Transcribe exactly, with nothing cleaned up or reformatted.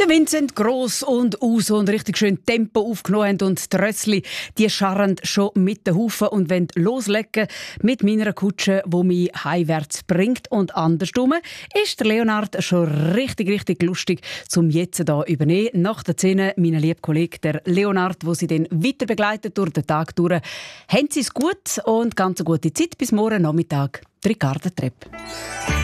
Der Vincent gross und aus und richtig schön Tempo aufgenommen haben und die Rössli, die scharren schon mit den Hufen und wollen loslegen mit meiner Kutsche, die mich heimwärts bringt. Und andersrum ist der Leonard schon richtig, richtig lustig, zum jetzt hier übernehmen. Nach der Szene, mein lieber Kollege, der Leonard, der sie dann weiter begleitet durch den Tag durch. Haben Sie es gut und ganz eine gute Zeit bis morgen Nachmittag. Ricarda Trepp.